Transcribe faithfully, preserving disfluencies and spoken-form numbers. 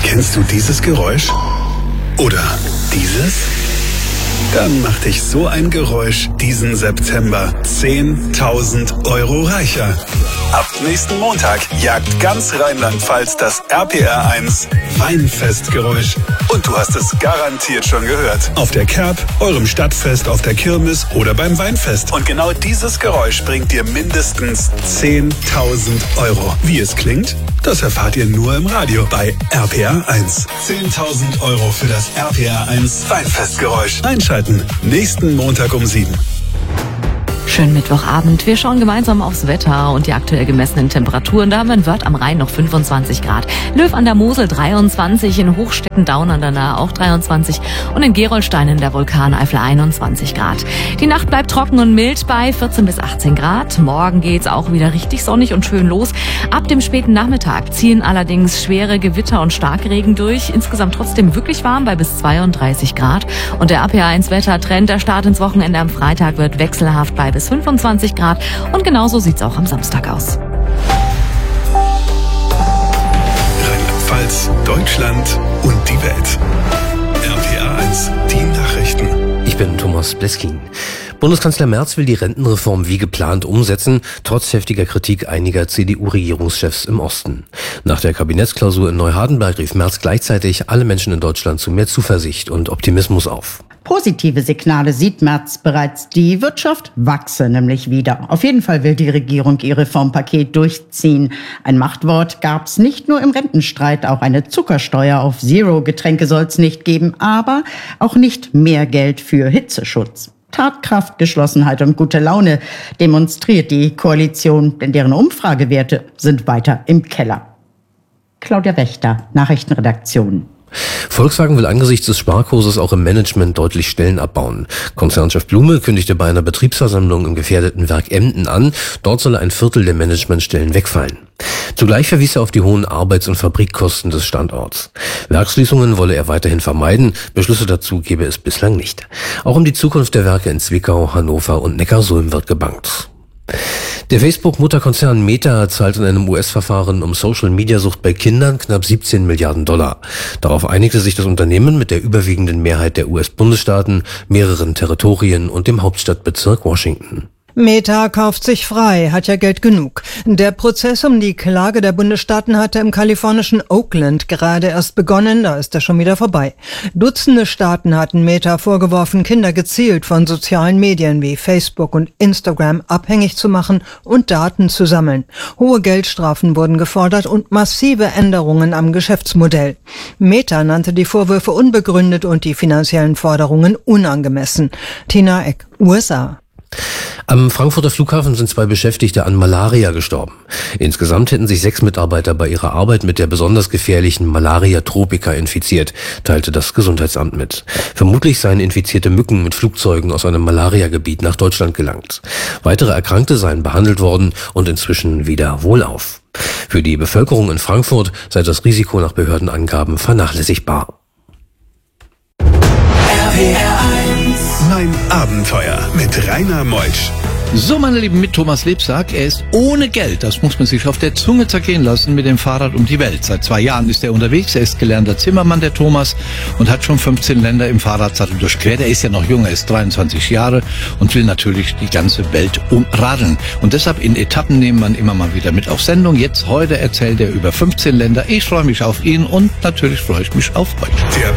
Kennst du dieses Geräusch? Oder dieses? Dann macht dich so ein Geräusch diesen September zehntausend Euro reicher. Ab nächsten Montag jagt ganz Rheinland-Pfalz das R P R eins Weinfestgeräusch. Und du hast es garantiert schon gehört. Auf der Kerb, eurem Stadtfest, auf der Kirmes oder beim Weinfest. Und genau dieses Geräusch bringt dir mindestens zehntausend Euro. Wie es klingt? Das erfahrt ihr nur im Radio bei R P R eins. zehntausend Euro für das R P R eins Weinfestgeräusch. Einschalten. Nächsten Montag um sieben. Schönen Mittwochabend. Wir schauen gemeinsam aufs Wetter und die aktuell gemessenen Temperaturen. Da haben wir in Wörth am Rhein noch fünfundzwanzig Grad. Löw an der Mosel dreiundzwanzig, in Hochstetten-Daun an der Nahe auch dreiundzwanzig und in Gerolstein in der Vulkaneifel einundzwanzig Grad. Die Nacht bleibt trocken und mild bei vierzehn bis achtzehn Grad. Morgen geht's auch wieder richtig sonnig und schön los. Ab dem späten Nachmittag ziehen allerdings schwere Gewitter und Starkregen durch. Insgesamt trotzdem wirklich warm bei bis zweiunddreißig Grad. Und der R P R eins Wettertrend, der Start ins Wochenende am Freitag wird wechselhaft bei bis fünfundzwanzig Grad und genauso sieht's auch am Samstag aus. Rheinland-Pfalz, Deutschland und die Welt. R P R eins, die Nachrichten. Ich bin Thomas Bleskin. Bundeskanzler Merz will die Rentenreform wie geplant umsetzen, trotz heftiger Kritik einiger C D U-Regierungschefs im Osten. Nach der Kabinettsklausur in Neuhardenberg rief Merz gleichzeitig alle Menschen in Deutschland zu mehr Zuversicht und Optimismus auf. Positive Signale sieht Merz bereits. Die Wirtschaft wachse nämlich wieder. Auf jeden Fall will die Regierung ihr Reformpaket durchziehen. Ein Machtwort gab's nicht nur im Rentenstreit. Auch eine Zuckersteuer auf Zero-Getränke soll's nicht geben. Aber auch nicht mehr Geld für Hitzeschutz. Tatkraft, Geschlossenheit und gute Laune demonstriert die Koalition, denn deren Umfragewerte sind weiter im Keller. Claudia Wächter, Nachrichtenredaktion. Volkswagen will angesichts des Sparkurses auch im Management deutlich Stellen abbauen. Konzernchef Blume kündigte bei einer Betriebsversammlung im gefährdeten Werk Emden an, dort solle ein Viertel der Managementstellen wegfallen. Zugleich verwies er auf die hohen Arbeits- und Fabrikkosten des Standorts. Werksschließungen wolle er weiterhin vermeiden, Beschlüsse dazu gebe es bislang nicht. Auch um die Zukunft der Werke in Zwickau, Hannover und Neckarsulm wird gebangt. Der Facebook-Mutterkonzern Meta zahlt in einem U S-Verfahren um Social-Media-Sucht bei Kindern knapp siebzehn Milliarden Dollar. Darauf einigte sich das Unternehmen mit der überwiegenden Mehrheit der U S-Bundesstaaten, mehreren Territorien und dem Hauptstadtbezirk Washington. Meta kauft sich frei, hat ja Geld genug. Der Prozess um die Klage der Bundesstaaten hatte im kalifornischen Oakland gerade erst begonnen, da ist er schon wieder vorbei. Dutzende Staaten hatten Meta vorgeworfen, Kinder gezielt von sozialen Medien wie Facebook und Instagram abhängig zu machen und Daten zu sammeln. Hohe Geldstrafen wurden gefordert und massive Änderungen am Geschäftsmodell. Meta nannte die Vorwürfe unbegründet und die finanziellen Forderungen unangemessen. Tina Eck, U S A. Am Frankfurter Flughafen sind zwei Beschäftigte an Malaria gestorben. Insgesamt hätten sich sechs Mitarbeiter bei ihrer Arbeit mit der besonders gefährlichen Malaria tropica infiziert, teilte das Gesundheitsamt mit. Vermutlich seien infizierte Mücken mit Flugzeugen aus einem Malariagebiet nach Deutschland gelangt. Weitere Erkrankte seien behandelt worden und inzwischen wieder wohlauf. Für die Bevölkerung in Frankfurt sei das Risiko nach Behördenangaben vernachlässigbar. R P R eins. Mein Abenteuer mit Rainer Meutsch. So, meine Lieben, mit Thomas Lebsack. Er ist ohne Geld, das muss man sich auf der Zunge zergehen lassen, mit dem Fahrrad um die Welt. Seit zwei Jahren ist er unterwegs. Er ist gelernter Zimmermann, der Thomas, und hat schon fünfzehn Länder im Fahrradsattel durchquert. Er ist ja noch jung, er ist dreiundzwanzig Jahre und will natürlich die ganze Welt umradeln. Und deshalb in Etappen nehmen man immer mal wieder mit auf Sendung. Jetzt, heute erzählt er über fünfzehn Länder. Ich freue mich auf ihn und natürlich freue ich mich auf euch. Der